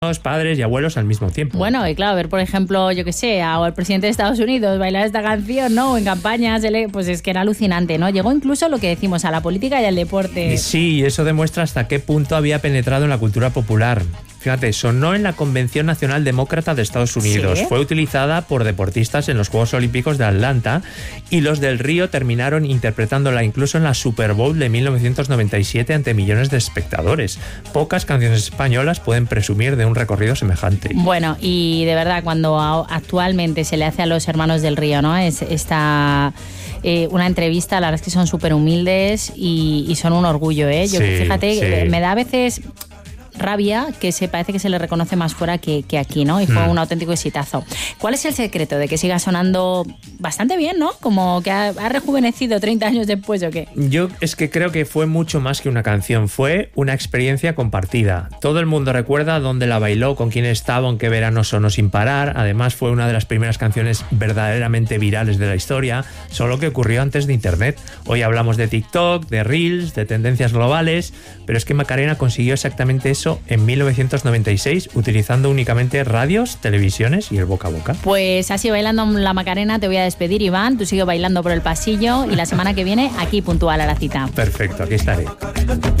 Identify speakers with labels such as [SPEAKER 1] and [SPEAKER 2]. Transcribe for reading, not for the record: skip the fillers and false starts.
[SPEAKER 1] padres y abuelos al mismo tiempo.
[SPEAKER 2] Bueno, y claro, ver, por ejemplo, yo qué sé, al presidente de Estados Unidos bailar esta canción, ¿no? O en campañas, pues es que era alucinante, ¿no? Llegó incluso lo que decimos, a la política y al deporte.
[SPEAKER 1] Sí, eso demuestra hasta qué punto había penetrado en la cultura popular. Fíjate, sonó en la Convención Nacional Demócrata de Estados Unidos. ¿Sí? Fue utilizada por deportistas en los Juegos Olímpicos de Atlanta y los del Río terminaron interpretándola incluso en la Super Bowl de 1997 ante millones de espectadores. Pocas canciones españolas pueden presumir de un recorrido semejante.
[SPEAKER 2] Bueno, y de verdad, cuando actualmente se le hace a los hermanos del Río, ¿no? Una entrevista, la verdad es que son súper humildes y son un orgullo, ¿eh? Yo, sí, fíjate, sí. Me da a veces rabia que parece que se le reconoce más fuera que aquí, ¿no? Y fue un auténtico exitazo. ¿Cuál es el secreto de que siga sonando bastante bien, ¿no? Como que ha rejuvenecido 30 años después, ¿o qué?
[SPEAKER 1] Yo es que creo que fue mucho más que una canción, fue una experiencia compartida. Todo el mundo recuerda dónde la bailó, con quién estaba, en qué verano sonó sin parar. Además fue una de las primeras canciones verdaderamente virales de la historia, solo que ocurrió antes de Internet. Hoy hablamos de TikTok, de Reels, de tendencias globales, pero es que Macarena consiguió exactamente eso en 1996, utilizando únicamente radios, televisiones y el boca a boca.
[SPEAKER 2] Pues así, bailando la Macarena, te voy a despedir, Iván. Tú sigue bailando por el pasillo y la semana que viene aquí puntual a la cita.
[SPEAKER 1] Perfecto, aquí estaré.